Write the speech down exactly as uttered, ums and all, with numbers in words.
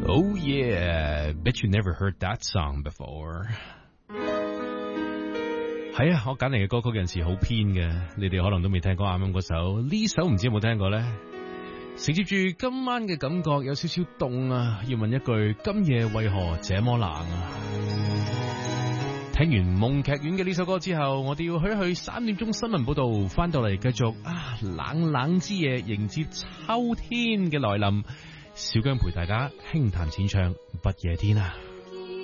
Oh yeah, bet you never heard that song before. 係啊，我揀嚟嘅歌曲有陣時好偏嘅，你哋可能都未聽過啱啱嗰首，呢首唔知有冇聽過呢？承接住今晚嘅感覺有少少凍啊，要問一句：今夜為何這麼冷啊？聽完夢劇院嘅呢首歌之後，我哋要去一去三點鐘新聞報道，翻到嚟繼續啊冷冷之夜迎接秋天嘅來臨。小姜陪大家輕談淺唱不夜天啊！